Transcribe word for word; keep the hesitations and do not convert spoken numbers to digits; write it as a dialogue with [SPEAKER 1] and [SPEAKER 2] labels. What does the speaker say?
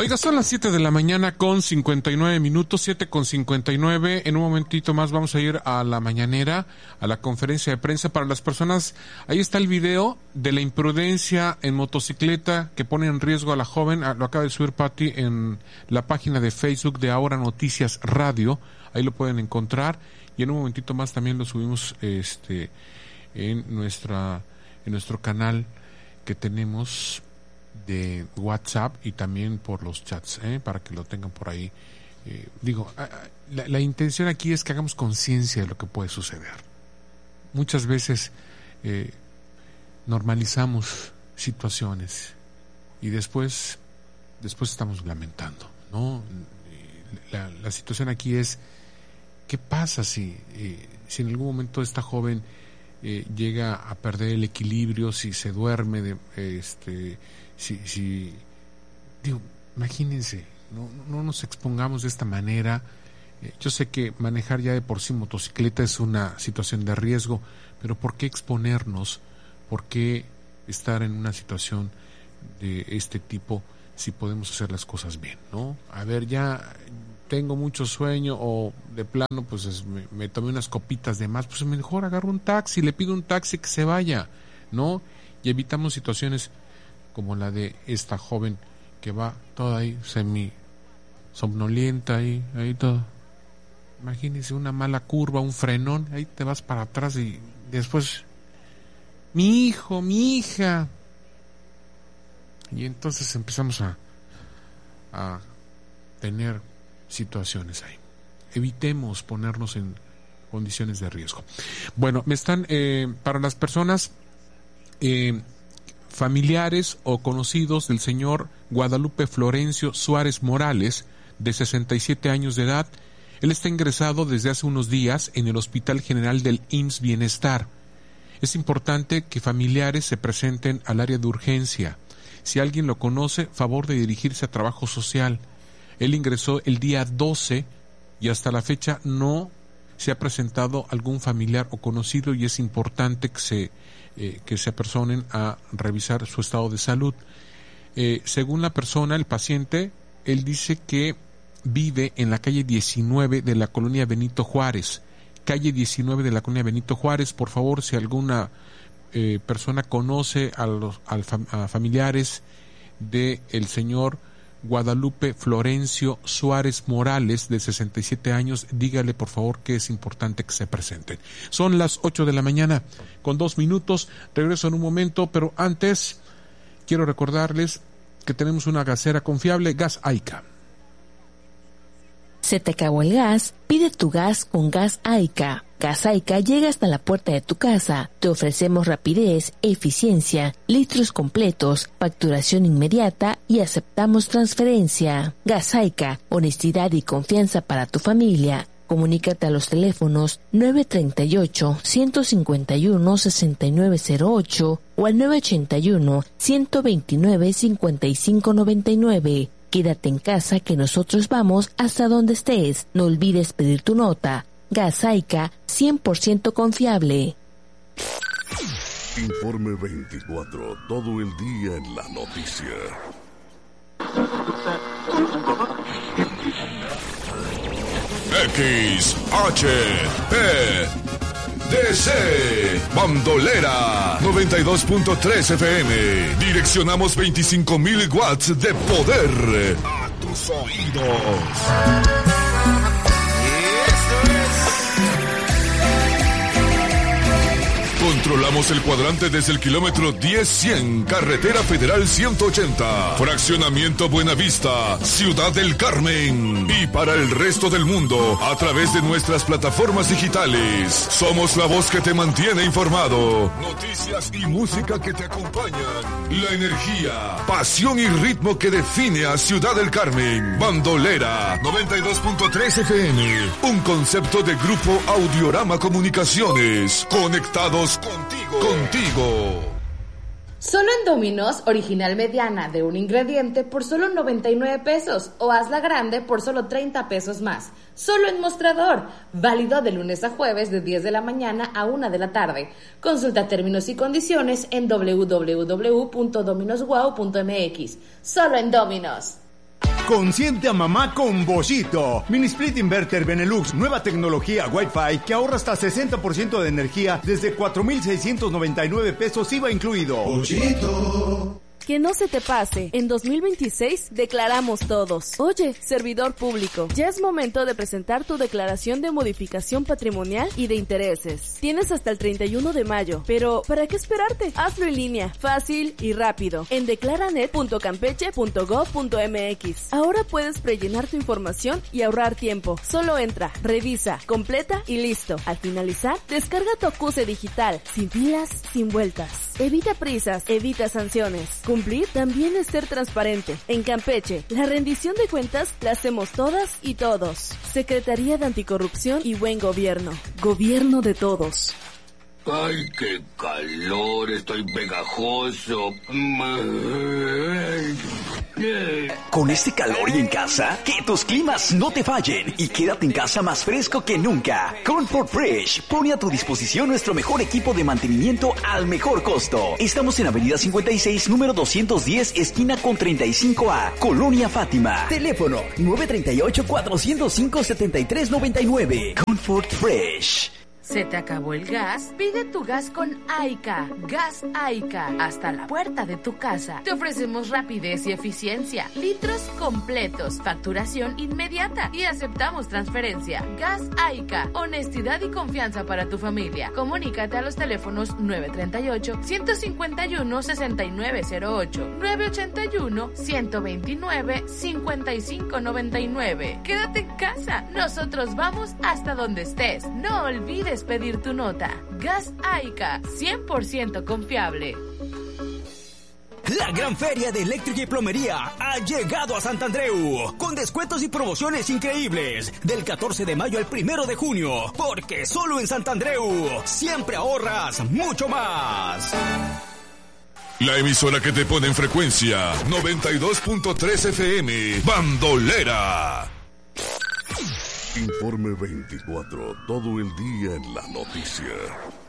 [SPEAKER 1] Oiga, son las siete de la mañana con cincuenta y nueve minutos, siete con cincuenta y nueve. En un momentito más vamos a ir a la mañanera, a la conferencia de prensa. Para las personas, ahí está el video de la imprudencia en motocicleta que pone en riesgo a la joven. Lo acaba de subir Pati en la página de Facebook de Ahora Noticias Radio. Ahí lo pueden encontrar. Y en un momentito más también lo subimos este en nuestra en nuestro canal que tenemos de WhatsApp y también por los chats, ¿eh? Para que lo tengan por ahí. Eh, digo, la, la intención aquí es que hagamos conciencia de lo que puede suceder. Muchas veces eh, normalizamos situaciones y después después estamos lamentando, ¿no? La, la situación aquí es ¿qué pasa si eh, si en algún momento esta joven eh, llega a perder el equilibrio, si se duerme de este Si, si, digo, imagínense, no, no nos expongamos de esta manera. Eh, yo sé que manejar ya de por sí motocicleta es una situación de riesgo, pero ¿por qué exponernos? ¿Por qué estar en una situación de este tipo si podemos hacer las cosas bien, ¿no? A ver, ya tengo mucho sueño o de plano, pues es, me, me tomé unas copitas de más, pues mejor agarro un taxi, le pido un taxi que se vaya, ¿no? Y evitamos situaciones como la de esta joven que va toda ahí semi somnolienta ahí, ahí todo. Imagínese una mala curva, un frenón, ahí te vas para atrás y después mi hijo, mi hija. Y entonces empezamos a a tener situaciones ahí. Evitemos ponernos en condiciones de riesgo. Bueno, me están eh, para las personas eh familiares o conocidos del señor Guadalupe Florencio Suárez Morales, de sesenta y siete años de edad. Él está ingresado desde hace unos días en el Hospital General del I M S S Bienestar. Es importante que familiares se presenten al área de urgencia. Si alguien lo conoce, favor de dirigirse a trabajo social. Él ingresó el día doce y hasta la fecha no se ha presentado algún familiar o conocido y es importante que se Eh, que se apersonen a revisar su estado de salud. Eh, según la persona, el paciente, él dice que vive en la calle diecinueve de la colonia Benito Juárez. Calle diecinueve de la colonia Benito Juárez. Por favor, si alguna eh, persona conoce a los a fam- a familiares de el señor Guadalupe Florencio Suárez Morales, de sesenta y siete años, dígale por favor que es importante que se presenten. Son las ocho de la mañana con dos minutos, regreso en un momento, pero antes quiero recordarles que tenemos una gasera confiable, Gas Aica.
[SPEAKER 2] ¿Se te acabó el gas? Pide tu gas con Gas Aica. Gas Aica llega hasta la puerta de tu casa. Te ofrecemos rapidez, eficiencia, litros completos, facturación inmediata y aceptamos transferencia. Gas Aica, honestidad y confianza para tu familia. Comunícate a los teléfonos nueve tres ocho, uno cinco uno, seis nueve cero ocho o al nueve ocho uno, uno dos nueve, cinco cinco nueve nueve. Quédate en casa que nosotros vamos hasta donde estés. No olvides pedir tu nota. Gas Aica, cien por ciento confiable.
[SPEAKER 3] Informe veinticuatro, todo el día en la noticia.
[SPEAKER 4] X H P D C Bandolera noventa y dos punto tres F M. Direccionamos veinticinco mil watts de poder a tus oídos. Controlamos el cuadrante desde el kilómetro diez cien, Carretera Federal ciento ochenta, Fraccionamiento Buenavista, Ciudad del Carmen. Y para el resto del mundo, a través de nuestras plataformas digitales. Somos la voz que te mantiene informado. Noticias y música que te acompañan. La energía, pasión y ritmo que define a Ciudad del Carmen. Bandolera noventa y dos punto tres F M. Un concepto de Grupo Audiorama Comunicaciones. Conectados contigo, contigo.
[SPEAKER 5] Solo en Domino's, original mediana de un ingrediente por solo noventa y nueve pesos o hazla grande por solo treinta pesos más. Solo en Mostrador, válido de lunes a jueves de diez de la mañana a una de la tarde. Consulta términos y condiciones en doble u doble u doble u punto dominos wow punto m x. Solo en Domino's.
[SPEAKER 6] Consiente a mamá con Boschito. Mini Split Inverter Benelux, nueva tecnología Wi-Fi que ahorra hasta sesenta por ciento de energía desde cuatro mil seiscientos noventa y nueve pesos I V A incluido.
[SPEAKER 7] Boschito. Que no se te pase, en dos mil veintiséis declaramos todos. Oye, servidor público, ya es momento de presentar tu declaración de modificación patrimonial y de intereses. Tienes hasta el treinta y uno de mayo, pero ¿para qué esperarte? Hazlo en línea, fácil y rápido, en declaranet punto campeche punto gob punto mx. Ahora puedes prellenar tu información y ahorrar tiempo. Solo entra, revisa, completa y listo. Al finalizar, descarga tu acuse digital, sin filas, sin vueltas. Evita prisas, evita sanciones. Cumplir también es ser transparente. En Campeche, la rendición de cuentas la hacemos todas y todos. Secretaría de Anticorrupción y Buen Gobierno. Gobierno de todos.
[SPEAKER 8] ¡Ay, qué calor! Estoy pegajoso.
[SPEAKER 9] Con este calor y en casa, que tus climas no te fallen y quédate en casa más fresco que nunca. Comfort Fresh pone a tu disposición nuestro mejor equipo de mantenimiento al mejor costo. Estamos en Avenida cincuenta y seis, número doscientos diez, esquina con treinta y cinco A, Colonia Fátima. Teléfono nueve tres ocho, cuatro cero cinco, siete tres nueve nueve. Comfort Fresh.
[SPEAKER 5] ¿Se te acabó el gas? Pide tu gas con Aica. Gas Aica. Hasta la puerta de tu casa. Te ofrecemos rapidez y eficiencia. Litros completos. Facturación inmediata. Y aceptamos transferencia. Gas Aica. Honestidad y confianza para tu familia. Comunícate a los teléfonos nueve tres ocho, uno cinco uno, seis nueve cero ocho, nueve ocho uno, uno dos nueve, cinco cinco nueve nueve. Quédate en casa. Nosotros vamos hasta donde estés. No olvides pedir tu nota. Gas Aica, cien por ciento confiable.
[SPEAKER 10] La gran feria de eléctrica y plomería ha llegado a Sant Andreu, con descuentos y promociones increíbles, del catorce de mayo al primero de junio, porque solo en Sant Andreu siempre ahorras mucho más.
[SPEAKER 4] La emisora que te pone en frecuencia, noventa y dos punto tres F M, Bandolera.
[SPEAKER 3] Informe veinticuatro, todo el día en la noticia.